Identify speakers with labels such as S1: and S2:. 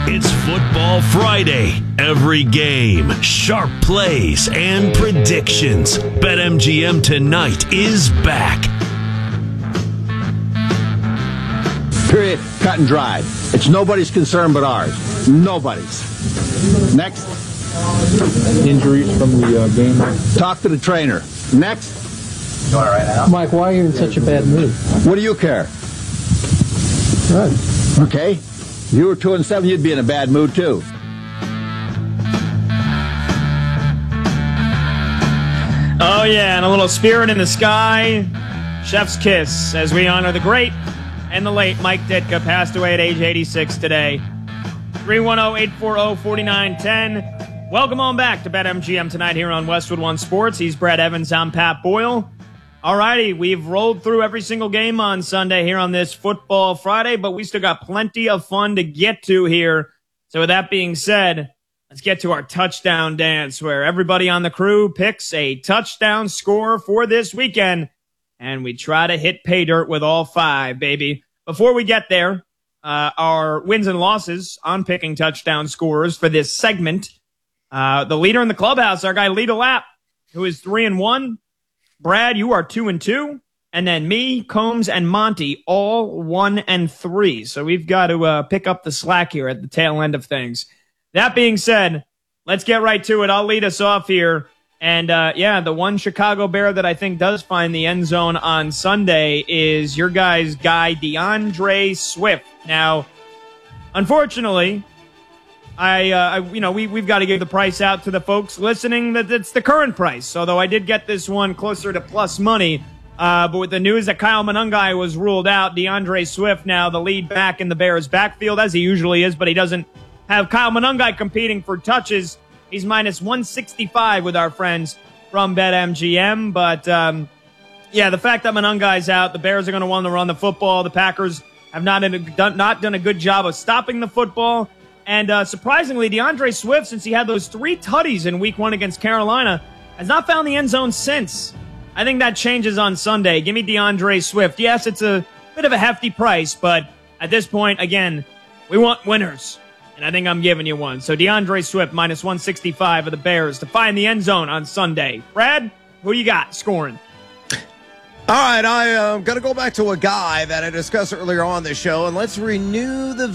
S1: It's Football Friday. Every game, sharp plays, and predictions. BetMGM tonight is back.
S2: Period. Cut and dried. It's nobody's concern but ours. Nobody's. Next.
S3: Injuries from the game.
S2: Talk to the trainer. Next.
S4: You want it right now?
S5: Mike, why are you in such a bad mood?
S2: What do you care?
S5: Good.
S2: Okay. If you were 2-7, you'd be in a bad mood too.
S6: Oh yeah, and a little Spirit in the Sky. Chef's kiss as we honor the great and the late Mike Ditka, passed away at age 86 today. 310-840-4910. Welcome on back to BetMGM tonight here on Westwood One Sports. He's Brett Evans. I'm Pat Boyle. Alrighty, we've rolled through every single game on Sunday here on this Football Friday, but we still got plenty of fun to get to here. So with that being said, let's get to our touchdown dance, where everybody on the crew picks a touchdown score for this weekend, and we try to hit pay dirt with all five, baby. Before we get there, our wins and losses on picking touchdown scorers for this segment. The leader in the clubhouse, our guy Lita Lapp, who is 3-1. Brad, you are 2-2. And then me, Combs, and Monty, all 1-3. So we've got to pick up the slack here at the tail end of things. That being said, let's get right to it. I'll lead us off here. And, the one Chicago Bear that I think does find the end zone on Sunday is your guy's guy, DeAndre Swift. Now, unfortunately, we've got to give the price out to the folks listening that it's the current price. Although I did get this one closer to plus money. But with the news that Kyle Monangai was ruled out, DeAndre Swift now the lead back in the Bears backfield, as he usually is, but he doesn't have Kyle Monangai competing for touches. He's minus 165 with our friends from BetMGM. But, the fact that Monangai's out, the Bears are going to want to run the football. The Packers have not done a good job of stopping the football. And surprisingly, DeAndre Swift, since he had those 3 tutties in Week 1 against Carolina, has not found the end zone since. I think that changes on Sunday. Give me DeAndre Swift. Yes, it's a bit of a hefty price, but at this point, again, we want winners. And I think I'm giving you one. So DeAndre Swift, minus 165 of the Bears to find the end zone on Sunday. Brad, who you got scoring?
S7: All right, I'm going to go back to a guy that I discussed earlier on the show, and let's renew the